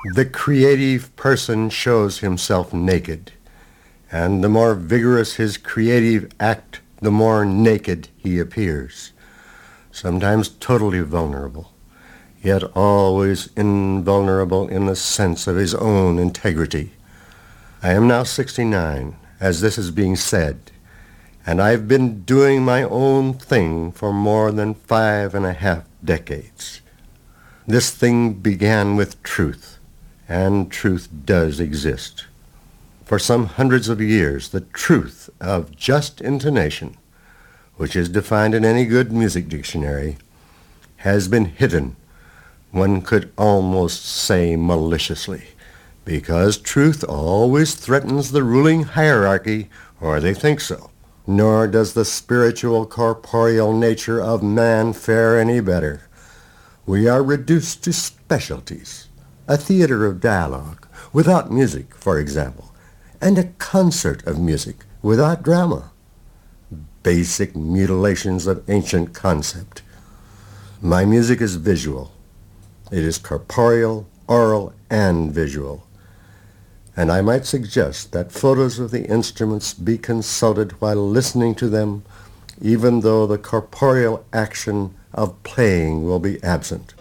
The creative person shows himself naked, and the more vigorous his creative act, the more naked he appears, sometimes totally vulnerable, yet always invulnerable in the sense of his own integrity. I am now 69, as this is being said, and I've been doing my own thing for more than 5.5 decades. This thing began with truth, and truth does exist. For some hundreds of years, the truth of just intonation, which is defined in any good music dictionary, has been hidden, one could almost say maliciously, because truth always threatens the ruling hierarchy, or they think so. Nor does the spiritual corporeal nature of man fare any better. We are reduced to specialties, a theater of dialogue, without music, for example, and a concert of music, without drama. Basic mutilations of ancient concept. My music is visual. It is corporeal, oral, and visual. And I might suggest that photos of the instruments be consulted while listening to them, even though the corporeal action of playing will be absent.